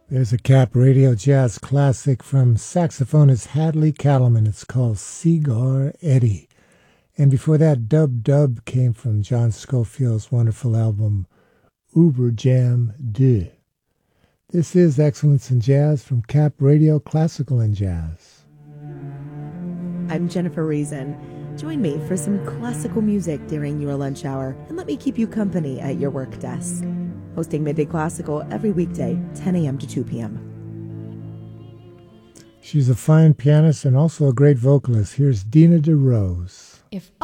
There's a Cap Radio Jazz classic from saxophonist Hadley Cattleman. It's called Cigar Eddie. And before that, Dub Dub came from John Scofield's wonderful album Uber Jam 2. This is Excellence in Jazz from Cap Radio Classical and Jazz. I'm Jennifer Reason. Join me for some classical music during your lunch hour and let me keep you company at your work desk. Hosting Midday Classical every weekday, 10 a.m. to 2 p.m. She's a fine pianist and also a great vocalist. Here's Dina DeRose. If